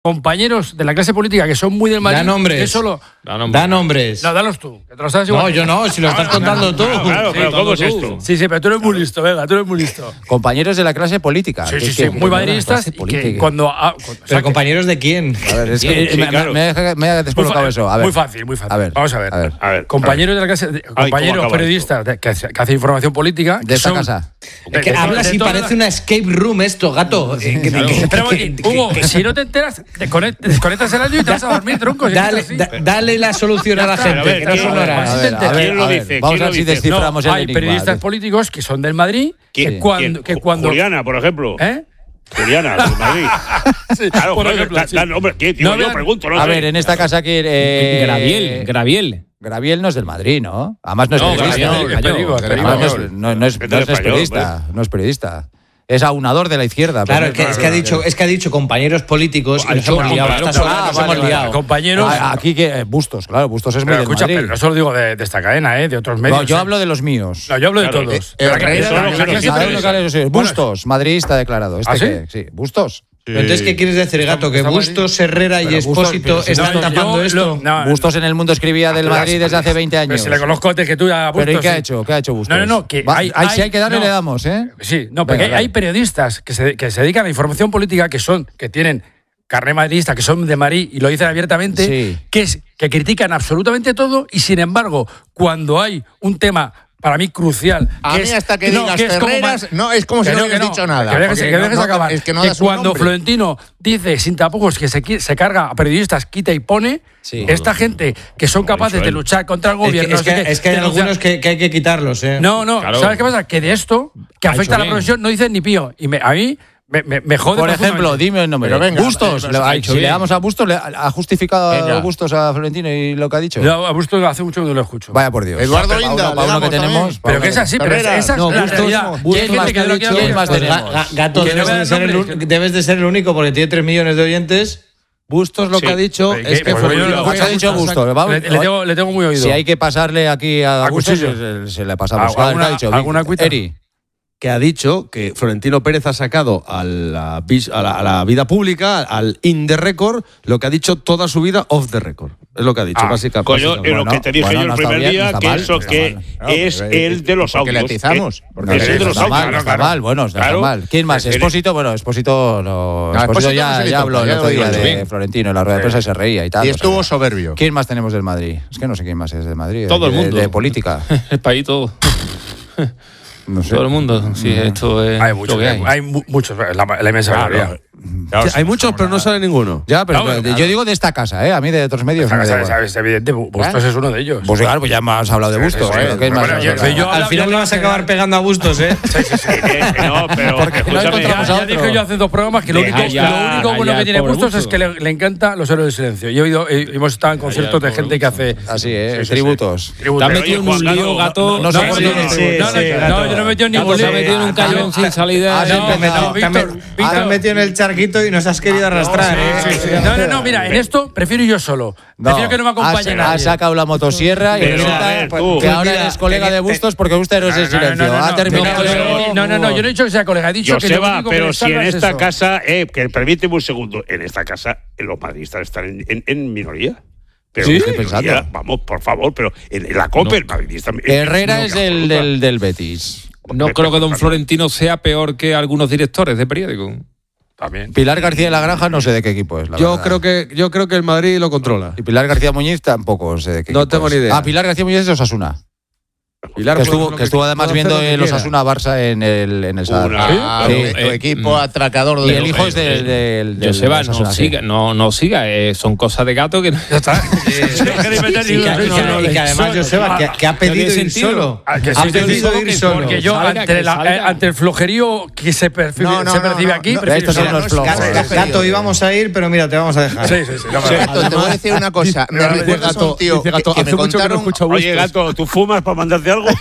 compañeros de la clase política que son muy del Madrid. Da nombres. Da nombres. No, dalos tú. Que te lo sabes igual. No, yo no, si lo estás contando tú. Claro, pero ¿cómo es esto? Sí, pero tú eres muy listo, venga, tú eres muy listo. Compañeros de la clase política. Sí, muy madridistas. Y que cuando, ¿Pero compañeros de quién? A ver, es que me ha descolocado eso. A ver. Muy fácil. A ver, vamos a ver. Compañeros de la clase, compañeros periodistas que hacen información política. De esta casa. Es que hablas y parece una escape room esto, gato. Pero, Hugo, si no te enteras, desconectas el audio y te vas a dormir, tronco. Dale la solución a la gente, que no son horas. ¿Quién lo dice? Vamos a ver si desciframos el Hay enigma. periodistas políticos que son del Madrid. ¿Quién? Cuando Juliana, por ejemplo. Juliana, del Madrid. Sí, claro, por ejemplo, hombre, yo pregunto, no sé. A ver, en esta casa aquí... Graviel no es del Madrid, ¿no? Además no es periodista. No es periodista. Es aunador de la izquierda. Claro, es que ha dicho compañeros políticos y nos hemos liado. Compañeros. Aquí que Bustos, claro, Bustos es muy del Madrid. Pero no solo digo de esta cadena, de otros medios. No, yo hablo de los míos. No, yo hablo de todos. Bustos, madridista declarado. Sí, Bustos. Entonces, ¿qué quieres decir, gato? ¿Que Bustos, Herrera y Expósito están tapando esto? Bustos en El Mundo escribía del Madrid desde hace 20 años. Si le conozco antes que tú a Bustos. ¿Pero y qué ha hecho? ¿Qué ha hecho Bustos? No, que si hay que darle, le damos, ¿eh? Sí, porque hay periodistas que se dedican a la información política que tienen carné madridista, que son de Madrid y lo dicen abiertamente, que critican absolutamente todo y, sin embargo, cuando hay un tema para mí crucial. A mí hasta que digas Ferreras, es como si no hubieras dicho nada. Que dejes acabar. Es que cuando Florentino dice sin tapujos que se carga a periodistas, quita y pone, esta gente que son capaces de luchar contra el gobierno... Es que hay algunos que hay que quitarlos, ¿eh? No, claro. ¿Sabes qué pasa? Que de esto, que afecta a la profesión, no dicen ni pío. Y a mí... Me jode. Por ejemplo, dime el nombre. Bustos. Si le damos a Bustos, ¿ha justificado a Bustos a Florentino y lo que ha dicho? Yo a Bustos hace mucho que no lo escucho. Vaya por Dios. Eduardo Inda. Para uno que tenemos. Pero que es así, pero esa es la realidad. ¿Quién más tenemos? Gato, debes de ser el único porque tiene 3 millones de oyentes. Bustos lo que ha dicho es que ha dicho Bustos. Le tengo muy oído. Si hay que pasarle aquí a Bustos, se le pasamos. ¿Alguna cuita? Eri. Que ha dicho que Florentino Pérez ha sacado a la vida pública, al in the record, lo que ha dicho toda su vida off the record. Es lo que ha dicho, básicamente. Coño, lo que te dije yo el primer día, que eso que es el de los audios. Porque le atizamos. Es el de los audios. No está mal, bueno, está mal. ¿Quién más? Expósito, bueno, Expósito ya habló el otro día de Florentino en la rueda de prensa y se reía y tal. Y estuvo soberbio. ¿Quién más tenemos del Madrid? Es que no sé quién más es del Madrid. Todo el mundo. De política. El país todo. No sé. Todo el mundo. Sí, esto es hay muchos, hay muchos, la inmensa mayoría. Hay muchos, pero no sale ninguno. Ya, pero yo digo de esta casa, a mí de otros medios. Es evidente, Bustos es uno de ellos. Pues claro, pues ya hemos hablado de Bustos. Al final le vas a acabar pegando a Bustos, ¿eh? Sí. No, pero ya dije yo hace 2 programas que lo único bueno que tiene Bustos es que le encanta los héroes del silencio. Hemos estado en conciertos de gente que hace... Así, tributos. ¿Te has metido en un lío, gato? No, yo no me he metido en ningún lío. ¿Te has metido en un callón sin salida? Te has metido en el charquito y nos has querido arrastrar, ¿eh? No, mira, en esto prefiero yo solo. Prefiero que no me acompañe nadie. Ha sacado la motosierra y resulta que ahora eres colega de Bustos porque usted es el silencio. Ha terminado. No, yo no he dicho que sea colega. He dicho que Joseba, pero si en esta casa, que permíteme un segundo, en esta casa los madridistas están en minoría. Pero sí, estoy pensando. Vamos, por favor, pero en la COPE el madridista... Herrera es del Betis. No creo que don Florentino sea peor que algunos directores de periódico. También. Pilar García de la Granja no sé de qué equipo es. Yo creo que el Madrid lo controla. Y Pilar García Muñiz tampoco sé de qué equipo. No tengo ni idea. Pilar García Muñiz es de Osasuna. Que estuvo además viendo el Osasuna-Barça en el Sadar. Tu equipo atracador de... Y el hijo es del Joseba, no siga, son cosas de gato que... Ya está. Y que además, Joseba, que ha pedido ir solo. Ha pedido ir solo. Porque yo, ante el flojerío que se percibe aquí... Estos son los flojos. Gato, íbamos a ir, pero mira, te vamos a dejar. Sí. Gato, te voy a decir una cosa. Me recuerdas a un tío que me contaron... Oye, Gato, ¿tú fumas para mandarte algo?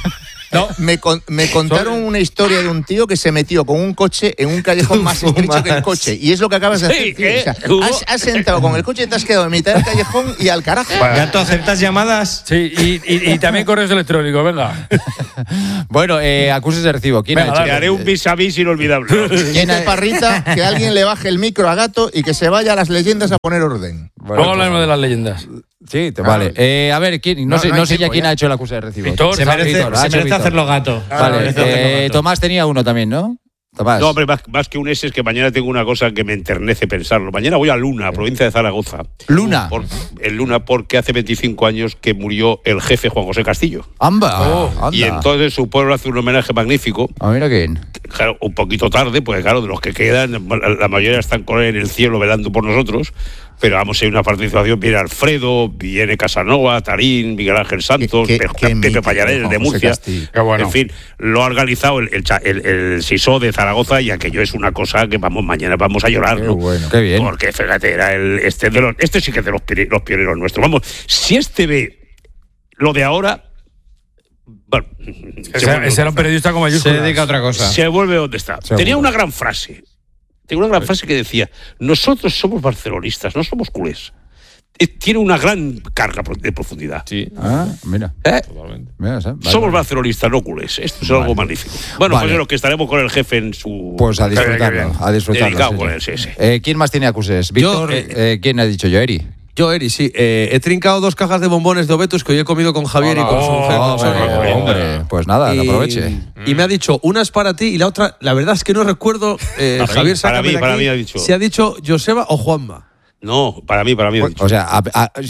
Me contaron una historia de un tío que se metió con un coche en un callejón más estrecho que el coche. Y es lo que acabas de hacer, tío. O sea, has sentado con el coche y te has quedado en mitad del callejón y al carajo. ¿Gato, aceptas llamadas? Sí, y también correos electrónicos, venga. Bueno, acuses de recibo. ¿Quién ha hecho? Te haré un vis a vis inolvidable. Tiene Parrita que alguien le baje el micro a Gato y que se vaya a las leyendas a poner orden. Luego hablaremos de las leyendas. Sí, vale. A ver, ¿quién? No sé ya quién ha hecho el acuse de recibo. Víctor, se merece hacerlo Gato. Vale, Tomás tenía uno también, ¿no? Tomás. No, hombre, más que un ese es que mañana tengo una cosa que me enternece pensarlo. Mañana voy a Luna, provincia de Zaragoza. ¿Luna? En Luna, porque hace 25 años que murió el jefe Juan José Castillo. ¡Amba! Y entonces su pueblo hace un homenaje magnífico. Mira quién. Claro, un poquito tarde, pues claro, de los que quedan, la mayoría están con él en el cielo velando por nosotros. Pero vamos, hay una participación, viene Alfredo, viene Casanova, Tarín, Miguel Ángel Santos, Pepe Pallares de Murcia. Bueno. En fin, lo ha organizado el SISO de Zaragoza y aquello es una cosa que mañana vamos a llorar, ¿no? Bueno. Qué bien. Porque fíjate, era este sí que es de los pioneros nuestros. Vamos, si este ve lo de ahora. Bueno, ese era un periodista como mayúsculas. Se dedica a otra cosa. Se vuelve donde está. Tenía una gran frase. Tengo una gran frase que decía: nosotros somos barcelonistas, no somos culés. Tiene una gran carga de profundidad. Sí. Mira. Totalmente. Mira, somos barcelonistas, no culés. Esto es algo magnífico. Bueno, pues es lo que estaremos con el jefe en su... Pues a disfrutarlo. Dedicado con él, sí. ¿Quién más tiene acuses? Víctor, ¿quién ha dicho? Yo, Eri. Yo, Eri, sí. He trincado 2 cajas de bombones de Obetus que hoy he comido con Javier y con su mujer. Hombre, pues nada, que aproveche. Y me ha dicho, una es para ti y la otra, la verdad es que no recuerdo, Javier, para mí ha dicho. Si ha dicho Joseba o Juanma. No, para mí ha dicho. O sea,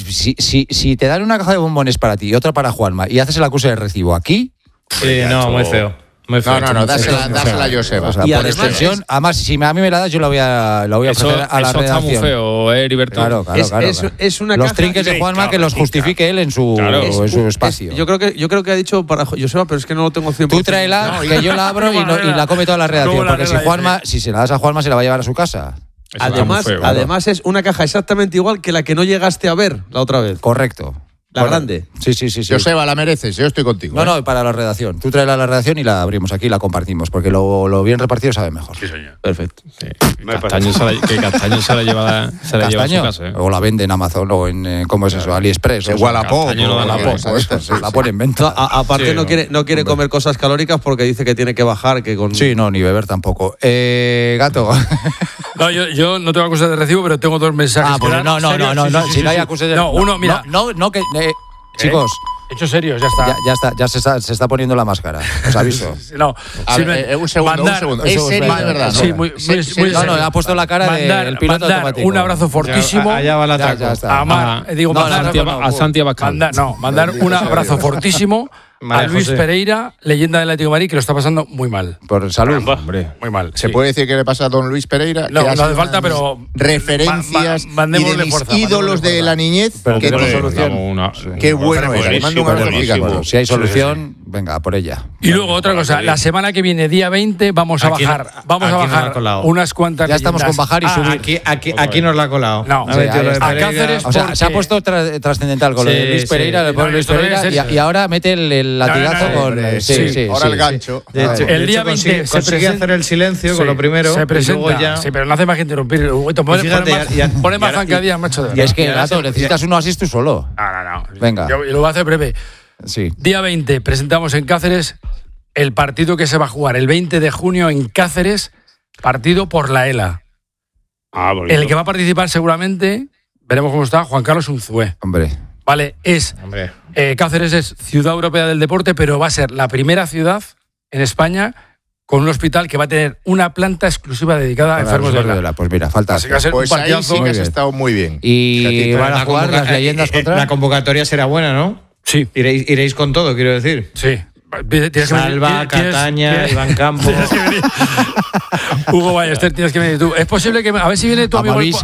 si te dan una caja de bombones para ti y otra para Juanma y haces el acuse de recibo aquí... no, muy feo. No, dásela a Joseba. O sea, y por extensión, además, si a mí me la das, yo la voy a ofrecer a la redacción. Eso está muy feo, Heriberto. Claro. Es una los caja trinques de Juanma que los justifique él en su espacio. Yo creo que ha dicho para Joseba, pero es que no lo tengo 100%. Tú tráela, que yo la abro y la come toda la redacción. Porque si se la das a Juanma, se la va a llevar a su casa. Además es una caja exactamente igual que la que no llegaste a ver la otra vez. Correcto. La grande. Sí. Joseba, la mereces, yo estoy contigo. No, para la redacción. Tú tráela a la redacción y la abrimos aquí y la compartimos, porque lo bien repartido sabe mejor. Sí, señor. Perfecto. Sí. Castaño se la lleva a su casa. O la vende en Amazon o en, ¿cómo es eso? AliExpress. En Wallapop. La pone en venta. Aparte no quiere comer cosas calóricas porque dice que tiene que bajar. Sí, no, ni beber tampoco. Gato. No, yo no tengo acusación de recibo, pero tengo 2 mensajes. No. Si no hay acusación de recibo. No, uno, mira. No, que... Chicos, hechos serios, ya está. Ya se está poniendo la máscara. Os aviso. No, un segundo. Es serio, de verdad. Sí, muy no, ha puesto la cara del piloto automático. Un abrazo fortísimo. Allá va la taca. A Santi Abascal. Mandar un abrazo fortísimo a Luis Pereira, leyenda del Atlético de Madrid, que lo está pasando muy mal. Por salud. Hombre, muy mal. ¿Se puede decir que le pasa a don Luis Pereira? No hace falta, pero... Referencias y de mis ídolos de la niñez. Pero tenemos solución. Qué bueno es. Le mando un abrazo gigante. Si hay solución, venga, por ella. Y luego otra cosa, la semana que viene, día 20, vamos a bajar unas cuantas ya estamos con bajar y subir. Aquí nos la ha colado. No, a Cáceres. O sea, se ha puesto trascendental con lo de Luis Pereira, Luis Pereira, y ahora mete el latigazo con... Ahora el gancho. De hecho, el día 20 consigue hacer el silencio con lo primero. Se presenta. Y luego ya... Sí, pero no hace más que interrumpir. Pone más zancadilla, macho. Y es que, Gato, necesitas uno así tú solo. No. Venga. Yo lo voy a hacer breve. Sí. Día 20, presentamos en Cáceres el partido que se va a jugar el 20 de junio en Cáceres, partido por la ELA. El que va a participar seguramente, veremos cómo está, Juan Carlos Unzué. Hombre. Vale, Cáceres es ciudad europea del deporte, pero va a ser la primera ciudad en España con un hospital que va a tener una planta exclusiva dedicada a enfermos de ELA. Pues mira, falta. Así que va a ser un partidazo. Ahí sí que has estado muy bien. Y van a jugar las leyendas contra... La convocatoria será buena, ¿no? Sí. Iréis con todo, quiero decir. Sí. Salva, Cataña, Iván Campos. Hugo Ballester, tienes que venir tú. Es posible que a ver si viene tu amigo el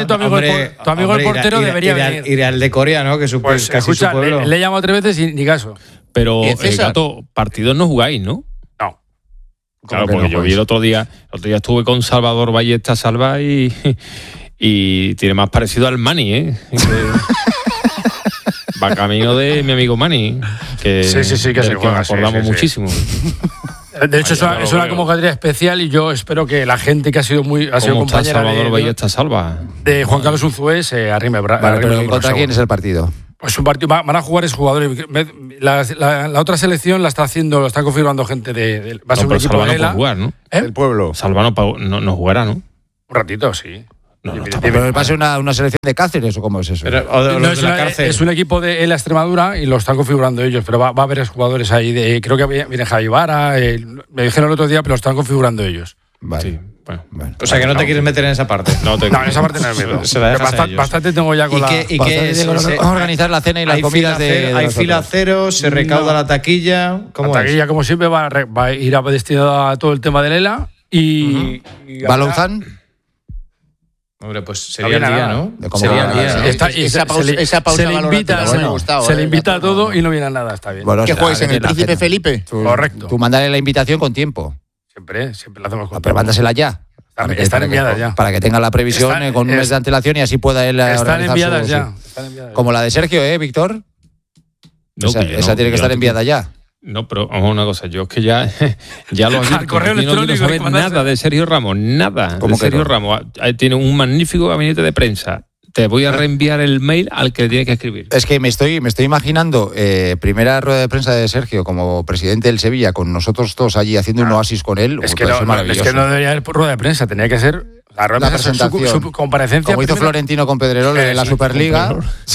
portero, debería venir. Iré al de Corea, ¿no? Que es casi escucha, su pueblo. Le llamo 3 veces y ni caso. Pero Gato, partidos no jugáis, ¿no? No. Claro, porque yo vi el otro día estuve con Salvador Ballesta Salva y tiene más parecido al Mani, ¿eh? Va camino de mi amigo Mani, que sí, que se juega, nos acordamos muchísimo. De hecho, es una convocatoria especial y yo espero que la gente que ha sido compañera Salvador Ballesta Salva de Juan Carlos Unzué se arrime. Vale, pero ¿contra quién es el partido? Pues un partido, van a jugar esos jugadores. La otra selección la está configurando gente va a ser un equipo Salva de no puede jugar, ¿no? El pueblo. Salva no jugará, ¿no? Un ratito, sí. Pero va a ser una selección de Cáceres o cómo es eso. Es un equipo de la Extremadura y lo están configurando ellos, pero va a haber jugadores ahí. Creo que viene Javi Vara, me dijeron el otro día, pero lo están configurando ellos. Vale. Sí. Bueno. O sea que no te quieres meter en esa parte. No, en esa parte no me meto. Bastante tengo ya con vamos a organizar la cena y las comidas de hay fila cero, se recauda la taquilla. ¿Cómo la taquilla, como siempre, va a ir destinada a todo el tema de Lela y ¿Balonzán? Hombre, pues sería el día, ¿no? Sería el día. Esa pausa se le invita a todo y no viene a nada, está bien. ¿Qué juegues en el Príncipe Felipe? Correcto. Tú mandale la invitación con tiempo. Siempre la hacemos con tiempo. Pero mándasela ya. Están enviadas ya. Para que tenga la previsión con un mes de antelación y así pueda él Están enviadas ya. Como la de Sergio, Víctor. Esa tiene que estar enviada ya. No, pero vamos a una cosa, yo es que ya lo aquí. Correo electrónico. No quiero saber nada de Sergio Ramos, nada de Sergio Ramos. Tiene un magnífico gabinete de prensa. Te voy a reenviar el mail al que le tiene que escribir. Es que me estoy imaginando primera rueda de prensa de Sergio como presidente del Sevilla, con nosotros todos allí haciendo un oasis con él. Es que no debería haber rueda de prensa, tenía que ser la rueda de prensa, su comparecencia. Como hizo Florentino con Pedrerol en la Superliga.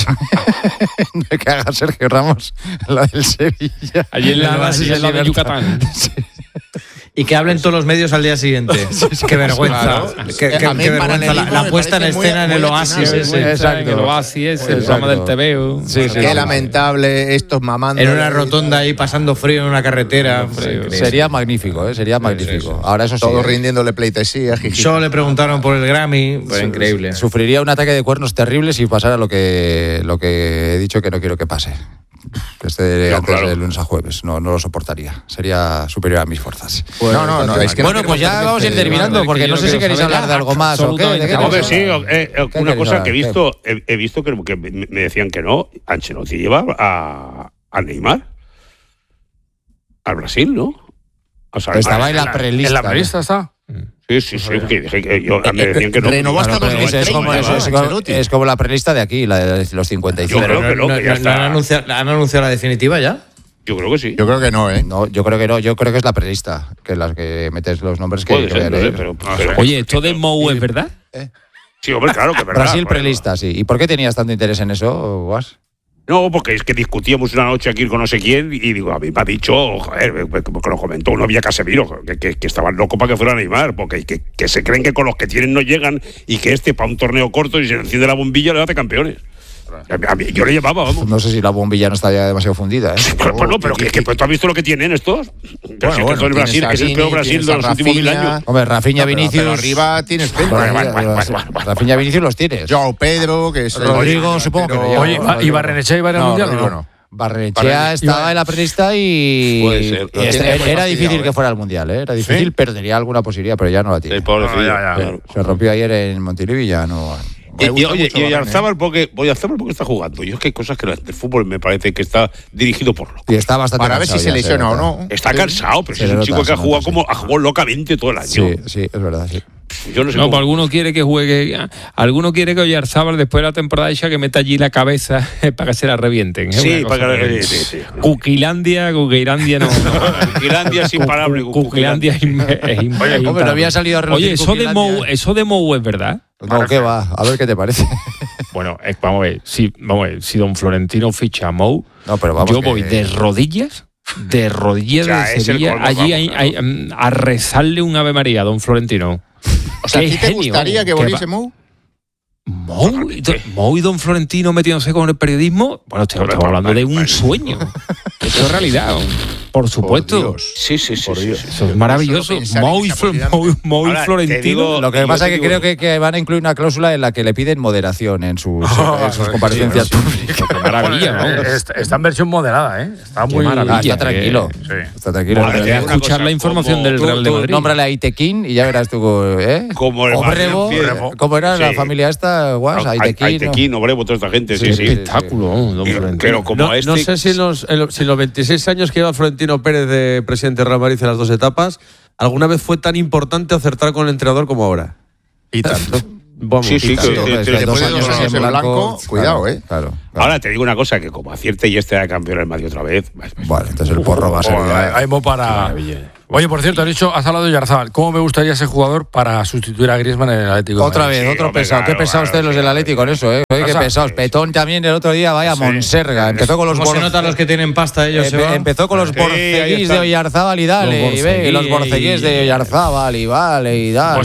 Que haga Sergio Ramos la del Sevilla. Allí en la de Yucatán. Sí. Y que hablen todos los medios al día siguiente. Qué vergüenza. Qué vergüenza la puesta en escena en el Oasis. Exacto. El Oasis, el programa del TVO. Qué lamentable, estos mamando. En una rotonda ahí pasando frío en una carretera. Sería magnífico, sería magnífico. Ahora eso sí. Todos rindiéndole pleitesía. Solo le preguntaron por el Grammy. Increíble. Sufriría un ataque de cuernos terrible si pasara lo que he dicho que no quiero que pase. Antes de lunes a jueves. No lo soportaría. Sería superior a mis fuerzas. Es que pues ya vamos a ir terminando, porque no sé si queréis hablar de algo más o qué. Sí, una cosa que he visto que me decían que no. Ancelotti lleva a Neymar al Brasil, ¿no? O sea, estaba en la prelista. ¿En la prelista está? Sí, me decían que no. Renovó hasta 2030. Es como la prelista de aquí, la de los 55. Yo creo que no, que ya está. ¿Han anunciado la definitiva ya? Yo creo que sí. Yo creo que no, ¿eh? No, yo creo que no. Yo creo que es la prelista, que las que metes los nombres que puede ser, leer. Pero oye, ¿esto de Mou es verdad? Sí, hombre, claro que es verdad. Brasil prelista, sí. ¿Y por qué tenías tanto interés en eso, Guas? No, porque es que discutíamos una noche aquí con no sé quién y digo, a mí me ha dicho, joder, porque lo comentó uno vía Casemiro, que estaban locos para que fuera Neymar, porque que se creen que con los que tienen no llegan y que para un torneo corto y se enciende la bombilla le hace campeones. A mí, yo le llevaba, vamos. No sé si la bombilla no está ya demasiado fundida, ¿eh? Pues no, pero que tú has visto lo que tienen estos. Bueno, el Brasil, que es el peor Brasil de los últimos 1000 años. Hombre, Rafinha, Vinicius. Pero arriba tienes Rafinha, Vinicius los tienes. Joao Pedro, que es Rodrigo, supongo que no. Oye, ¿y Barrenechea iba al Mundial o no? Barrenechea estaba en la prelista y era difícil que fuera al Mundial, ¿eh? Era difícil, perdería alguna posibilidad, pero ya no la tiene. Se rompió ayer en Montilivi y ya no. Y Oyarzábal porque está jugando. Yo es que hay cosas que el fútbol me parece que está dirigido por loco. Y está bastante para ver si se lesiona o no. Está cansado, pero es un chico que ha jugado locamente todo el año. Sí, es verdad, sí. Yo no sé pues alguno quiere que juegue, alguno quiere que Oyarzábal después de la temporada hecha que meta allí la cabeza para que se la revienten. Sí, para que sí. Cuquilandia no. Cuquilandia es imparable. Cuquilandia es imparable. Hombre, no había salido a relucir. Oye, eso de Mou es verdad. No, ¿qué va? A ver qué te parece. Bueno, vamos a ver, si don Florentino ficha a Mou, yo voy de rodillas de Sevilla allí a rezarle un Ave María a don Florentino. O sea, ¿a ti te gustaría que volviese Mou? Mou y don Florentino metiéndose con el periodismo. Bueno, estamos hablando de un sueño. Esto es realidad. Por supuesto. Sí. Eso es maravilloso. Mau y Florentino. Lo que pasa es que creo que van a incluir una cláusula en la que le piden moderación en sus comparecencias públicas. Qué maravilla, ¿no? Está en versión moderada, ¿eh? Está muy está tranquilo. Está tranquilo. Voy a escuchar la información del Real de Madrid. Nómbrale a Itequín y ya verás tú, como el Obrevo, ¿cómo era la familia esta? Aitequín, Obrevo, toda esta gente, sí. Espectáculo, pero como no sé si en los 26 años que lleva Florentino Pérez de presidente de Real Madrid en las 2 etapas, alguna vez fue tan importante acertar con el entrenador como ahora. Y tanto. Vamos, sí, después de 2 años en blanco, cuidado, claro. Ahora te digo una cosa, que como acierte y esté campeón del Madrid otra vez. Vale, entonces el porro va a ser. Hay para. Oye, por cierto, has hablado de Oyarzabal. ¿Cómo me gustaría ese jugador para sustituir a Griezmann en el Atlético? Otra vez, otro pesado. Qué pesado ustedes los del Atlético con eso, Oye, qué pesados. Petón también el otro día, vaya monserga. Empezó con los ¿Cómo se notan los que tienen pasta ellos? Empezó con los borceguís de Oyarzábal y dale. Y los borceguís de Oyarzábal y vale y dale.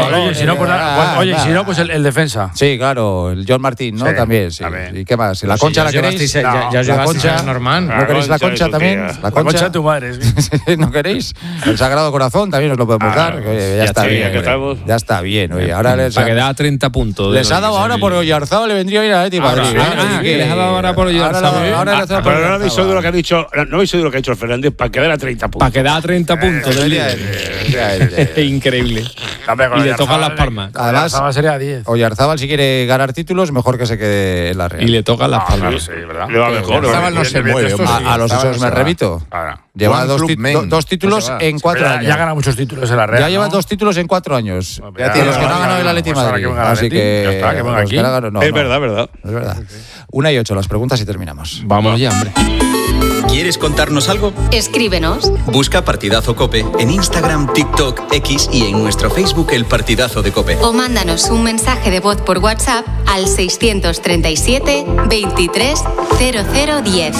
Oye, si no, pues el defensa. Sí, claro, el John Martín, ¿no? También, sí. ¿Y qué más? ¿La Concha la queréis? Ya la Concha, normal. ¿No queréis la Concha también? La Concha de tu madre. ¿No queréis? El Sagrado Corazón también os lo podemos dar. Ya está bien. Ya está bien. Oye, ahora para que da 30 puntos. Les ha dado ahora por Oyarzábal, le vendría bien a Atlético Madrid. Les ha dado ahora por Oyarzábal. Pero no habéis oído lo que ha dicho, lo que ha dicho el Fernández para quedar a 30 puntos. Para quedar a 30 puntos. Es increíble. Y le tocan las palmas. Además, sería 10. Oyarzábal, si quiere ganar títulos, mejor que se quede en la Real. Y le tocan las palmas. Sí, ¿verdad? Le va mejor. Oyarzábal no se mueve. A los hechos me remito. Lleva 2 títulos en 4 años. Ya gana muchos títulos en la Real. Ya lleva 2 títulos en 4 años. Ya tiene los que no ha ganado el Atlético de Madrid. Así que es verdad. Es verdad. 1:08 las preguntas y terminamos. Vamos ya, hombre. ¿Quieres contarnos algo? Escríbenos. Busca Partidazo COPE en Instagram, TikTok, X y en nuestro Facebook El Partidazo de COPE. O mándanos un mensaje de voz por WhatsApp al 637 23 0010.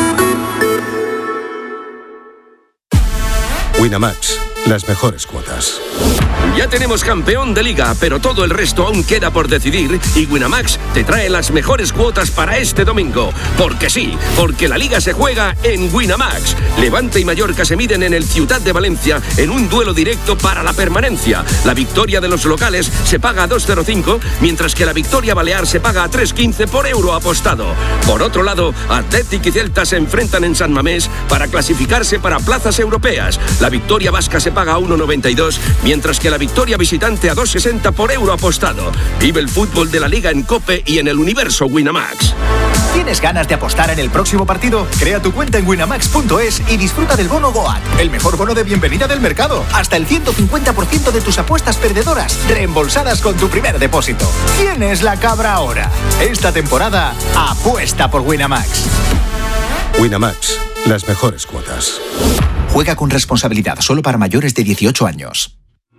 Winamax, las mejores cuotas. Ya tenemos campeón de liga, pero todo el resto aún queda por decidir y Winamax te trae las mejores cuotas para este domingo. Porque sí, porque la liga se juega en Winamax. Levante y Mallorca se miden en el Ciutat de Valencia en un duelo directo para la permanencia. La victoria de los locales se paga a 2,05, mientras que la victoria balear se paga a 3,15 por euro apostado. Por otro lado, Athletic y Celta se enfrentan en San Mamés para clasificarse para plazas europeas. La victoria vasca se paga a 1,92, mientras que la victoria visitante a 2,60 por euro apostado. Vive el fútbol de la Liga en COPE y en el universo Winamax. ¿Tienes ganas de apostar en el próximo partido? Crea tu cuenta en winamax.es y disfruta del bono GOAT, el mejor bono de bienvenida del mercado. Hasta el 150% de tus apuestas perdedoras reembolsadas con tu primer depósito. ¿Quién es la cabra ahora? Esta temporada, apuesta por Winamax. Winamax, las mejores cuotas. Juega con responsabilidad, solo para mayores de 18 años.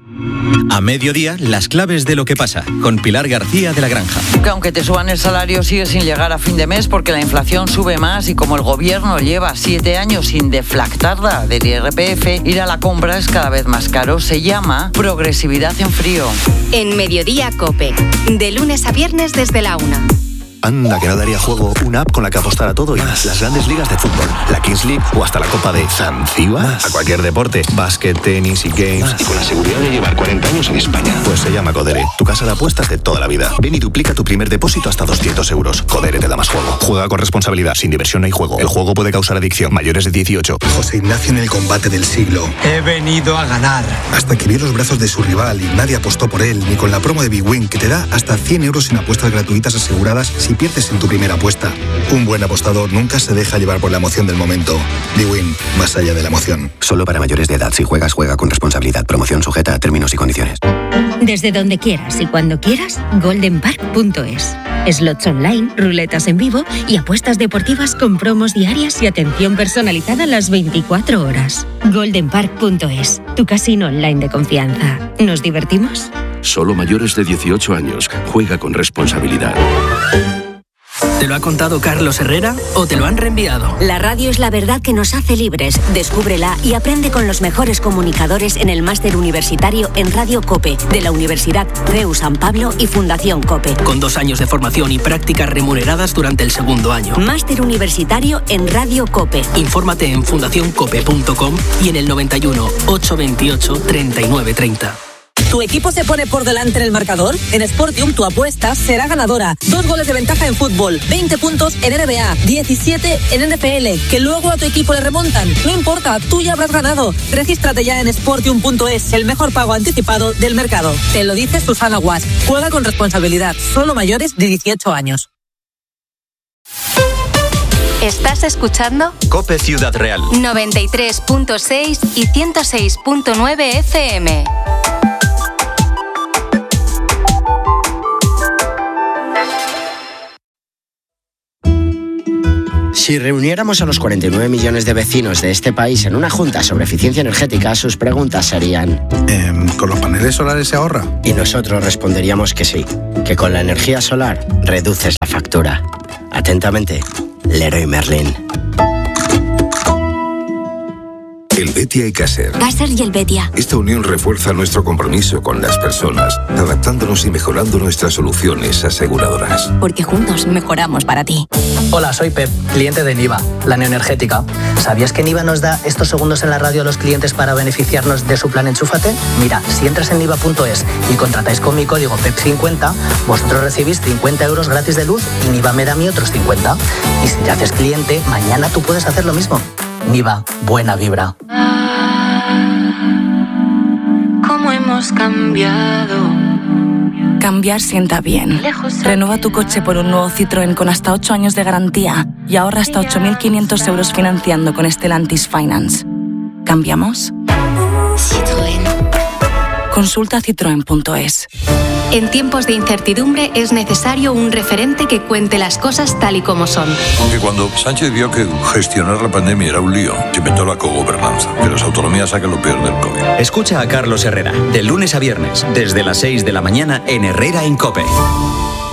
A mediodía, las claves de lo que pasa, con Pilar García de La Granja. Que aunque te suban el salario, sigues sin llegar a fin de mes porque la inflación sube más y como el gobierno lleva 7 años sin deflactarla del IRPF, ir a la compra es cada vez más caro. Se llama progresividad en frío. En Mediodía COPE, de lunes a viernes desde la 1. Anda, que no daría juego una app con la que apostar a todo y más. Las grandes ligas de fútbol, la Kings League o hasta la Copa de Zanzíbar. A cualquier deporte, básquet, tenis y games. Y con la seguridad de llevar 40 años en España. Pues se llama Codere, tu casa de apuestas de toda la vida. Ven y duplica tu primer depósito hasta 200 euros. Codere te da más juego. Juega con responsabilidad, sin diversión no hay juego. El juego puede causar adicción. Mayores de 18. José Ignacio en el combate del siglo. He venido a ganar. Hasta que vio los brazos de su rival y nadie apostó por él, ni con la promo de Big Win, que te da hasta 100 euros en apuestas gratuitas aseguradas si pierdes en tu primera apuesta. Un buen apostador nunca se deja llevar por la emoción del momento. Bwin, más allá de la emoción. Solo para mayores de edad. Si juegas, juega con responsabilidad. Promoción sujeta a términos y condiciones. Desde donde quieras y cuando quieras, goldenpark.es. Slots online, ruletas en vivo y apuestas deportivas con promos diarias y atención personalizada las 24 horas. goldenpark.es, tu casino online de confianza. ¿Nos divertimos? Solo mayores de 18 años. Juega con responsabilidad. lo ha contado Carlos Herrera o te lo han reenviado? La radio es la verdad que nos hace libres. Descúbrela y aprende con los mejores comunicadores en el máster universitario en Radio COPE de la Universidad CEU San Pablo y Fundación COPE. Con 2 años de formación y prácticas remuneradas durante el segundo año. Máster universitario en Radio COPE. Infórmate en fundacioncope.com y en el 91 828 3930. ¿Tu equipo se pone por delante en el marcador? En Sportium tu apuesta será ganadora. 2 goles de ventaja en fútbol, 20 puntos en NBA, 17 en NFL, que luego a tu equipo le remontan. No importa, tú ya habrás ganado. Regístrate ya en Sportium.es, el mejor pago anticipado del mercado. Te lo dice Susana Guas. Juega con responsabilidad, solo mayores de 18 años. ¿Estás escuchando? COPE Ciudad Real. 93.6 y 106.9 FM. Si reuniéramos a los 49 millones de vecinos de este país en una junta sobre eficiencia energética, sus preguntas serían... ¿Con los paneles solares se ahorra? Y nosotros responderíamos que sí, que con la energía solar reduces la factura. Atentamente, Leroy Merlin. Helvetia y Caser. Caser y Helvetia. Esta unión refuerza nuestro compromiso con las personas, adaptándonos y mejorando nuestras soluciones aseguradoras. Porque juntos mejoramos para ti. Hola, soy Pep, cliente de Niva, la neoenergética. ¿Sabías que Niva nos da estos segundos en la radio a los clientes para beneficiarnos de su plan Enchúfate? Mira, si entras en niva.es y contratáis con mi código PEP50, vosotros recibís 50 euros gratis de luz y Niva me da a mí otros 50. Y si te haces cliente, mañana tú puedes hacer lo mismo. Niva, buena vibra. ¿Cómo hemos cambiado? Cambiar sienta bien. Renueva tu coche por un nuevo Citroën con hasta 8 años de garantía y ahorra hasta 8.500 euros financiando con Stellantis Finance. ¿Cambiamos? Citroën. Consulta citroen.es. En tiempos de incertidumbre es necesario un referente que cuente las cosas tal y como son. Aunque cuando Sánchez vio que gestionar la pandemia era un lío, se inventó la cogobernanza, que las autonomías sacan lo peor del COVID. Escucha a Carlos Herrera, de lunes a viernes, desde las 6 de la mañana en Herrera en COPE.